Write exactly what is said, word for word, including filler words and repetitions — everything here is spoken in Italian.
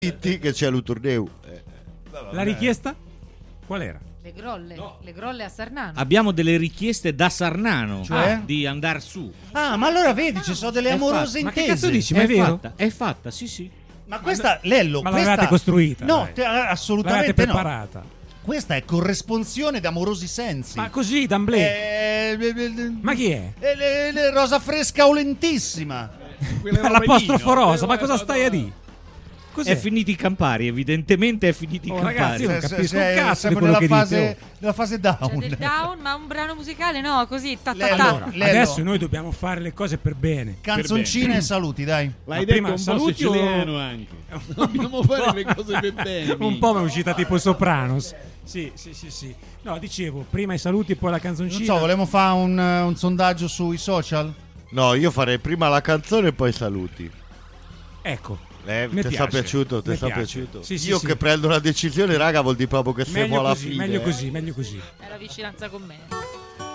che c'è l'Uturneu. Eh, La richiesta qual era? Le grolle, no. le grolle a Sarnano. Abbiamo delle richieste da Sarnano, Cioè? ah, di andare su. Ah, ma allora vedi, ci sono delle È amorose fatta. Ma che intese. cazzo dici? Ma è, È vero? fatta, è fatta, sì sì. Ma questa, Lello, Ma questa... l'avevate costruita? No, dai. te- L'avevate assolutamente no. preparata? Questa è corresponsione d'amorosi sensi. Ma così, d'amblè? Eh, eh, eh, Ma chi è? eh, eh, eh, rosa fresca o lentissima. L'apostrofo rosa, ma cosa stai a dire? Cos'è? È finiti i Campari, evidentemente è finiti i Oh, Campari. ragazzi, io non Se- capisco se- un cazzo siamo di quello nella che fase, dite. nella fase Cioè down. del down, ma un brano musicale no, così ta ta Lello, ta. Allora, Lello. adesso noi dobbiamo fare le cose per bene. Canzoncine e saluti, dai. Ma L'hai prima detto un po' saluti o- siciliano anche. Dobbiamo fare le cose per bene. Un po' mi è uscita tipo Sopranos. Sì, sì, sì, sì. No, dicevo, prima i saluti e poi la canzoncina. Non so, volevo fare un, un sondaggio sui social? No, io farei prima la canzone e poi saluti. Ecco. Eh, Mi ti piace, sta piaciuto? Ti mi sta piace. piaciuto? Sì, sì, io sì. che prendo una decisione, raga, vuol dire proprio che siamo Meglio alla così, fine. meglio eh. così, meglio così. È la vicinanza con me.